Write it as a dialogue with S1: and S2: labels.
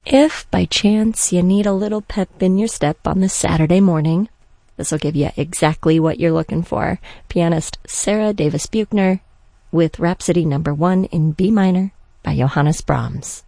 S1: If by chance you need a little pep in your step on this Saturday morning, this will give you exactly what you're looking for. Pianist Sarah Davis Buchner with Rhapsody No. 1 in B minor by Johannes Brahms.